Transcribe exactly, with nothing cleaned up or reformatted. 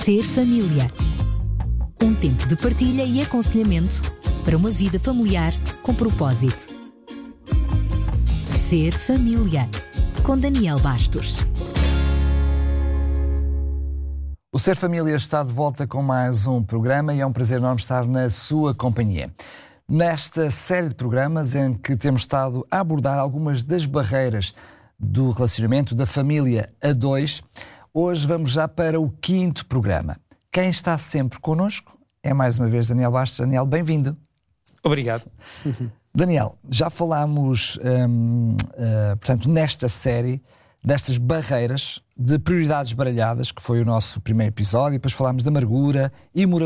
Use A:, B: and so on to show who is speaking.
A: Ser família. Um tempo de partilha e aconselhamento para uma vida familiar com propósito. Ser família. Com Daniel Bastos.
B: O Ser Família está de volta com mais um programa e é um prazer enorme estar na sua companhia. Nesta série de programas em que temos estado a abordar algumas das barreiras do relacionamento da família a dois, hoje vamos já para o quinto programa. Quem está sempre connosco é mais uma vez Daniel Bastos. Daniel, bem-vindo.
C: Obrigado.
B: Daniel, já falámos, hum, uh, portanto, nesta série, destas barreiras de prioridades baralhadas, que foi o nosso primeiro episódio, e depois falámos de amargura, imoralidade,